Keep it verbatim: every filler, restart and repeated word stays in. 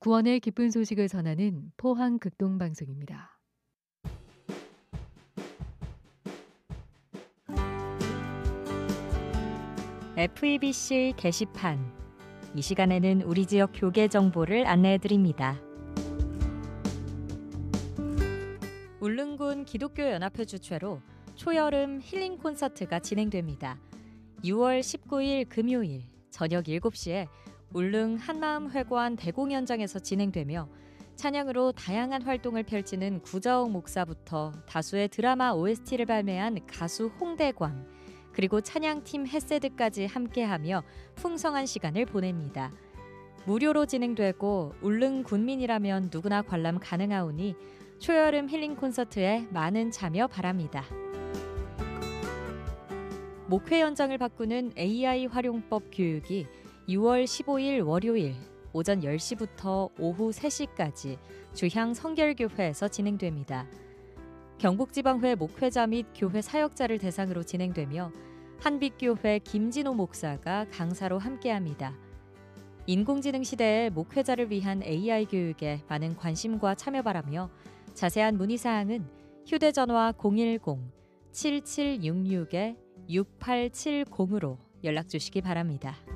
구원의 기쁜 소식을 전하는 포항 극동방송입니다. 에프이비씨 게시판. 이 시간에는 우리 지역 교계 정보를 안내해드립니다. 울릉군 기독교연합회 주최로 초여름 힐링 콘서트가 진행됩니다. 유월 십구일 금요일 저녁 일곱 시에 울릉 한마음회관 대공연장에서 진행되며 찬양으로 다양한 활동을 펼치는 구자옥 목사부터 다수의 드라마 오에스티를 발매한 가수 홍대광, 그리고 찬양팀 헤세드까지 함께하며 풍성한 시간을 보냅니다. 무료로 진행되고 울릉 군민이라면 누구나 관람 가능하오니 초여름 힐링 콘서트에 많은 참여 바랍니다. 목회 현장을 바꾸는 에이아이 활용법 교육이 유월 십오일 월요일 오전 열 시부터 오후 세 시까지 주향 성결교회에서 진행됩니다. 경북지방회 목회자 및 교회 사역자를 대상으로 진행되며 한빛교회 김진호 목사가 강사로 함께합니다. 인공지능 시대의 목회자를 위한 에이아이 교육에 많은 관심과 참여 바라며 자세한 문의사항은 휴대전화 공일공 칠칠육육 육팔칠공으로 연락 주시기 바랍니다.